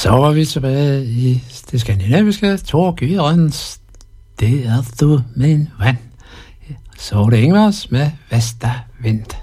Så var vi tilbage i det skandinaviske Torgyrens Det er du, min ven. Så var det Ingvars med Vestavind.